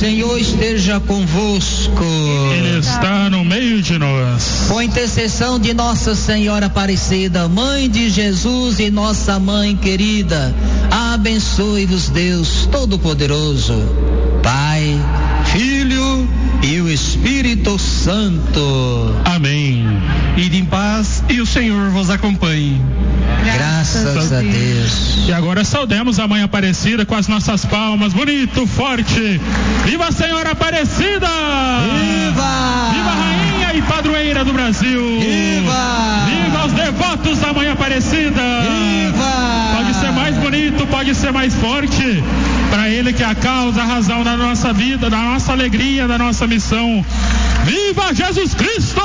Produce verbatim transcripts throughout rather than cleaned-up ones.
Senhor esteja convosco. Ele está no meio de nós. Com a intercessão de Nossa Senhora Aparecida, Mãe de Jesus e nossa Mãe querida, abençoe-vos Deus Todo-Poderoso, Pai, Filho e o Espírito Santo. Amém. Ide em paz e o Senhor vos acompanhe. Graças a Deus. E agora saudemos a Mãe Aparecida com as nossas palmas, bonito, forte. Viva a Senhora Aparecida! Viva! Viva a Rainha e Padroeira do Brasil! Viva! Viva os devotos da Mãe Aparecida! Viva! Pode ser mais bonito, pode ser mais forte. Para Ele que é a causa, a razão da nossa vida, da nossa alegria, da nossa missão. Viva Jesus Cristo!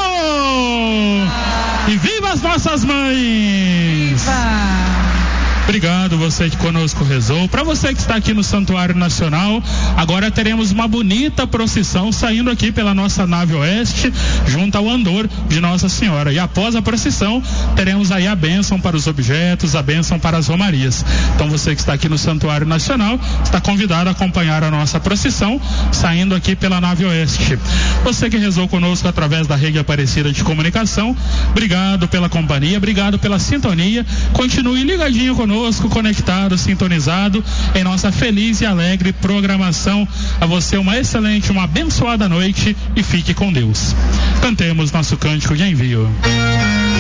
E viva as nossas mães! Viva! Obrigado você que conosco rezou. Para você que está aqui no Santuário Nacional, agora teremos uma bonita procissão saindo aqui pela nossa nave oeste, junto ao andor de Nossa Senhora. E após a procissão, teremos aí a bênção para os objetos, a bênção para as romarias. Então você que está aqui no Santuário Nacional, está convidado a acompanhar a nossa procissão, saindo aqui pela nave oeste. Você que rezou conosco através da Rede Aparecida de Comunicação, obrigado pela companhia, obrigado pela sintonia. Continue ligadinho conosco, conectado, sintonizado em nossa feliz e alegre programação. A você uma excelente, uma abençoada noite e fique com Deus. Cantemos nosso cântico de envio.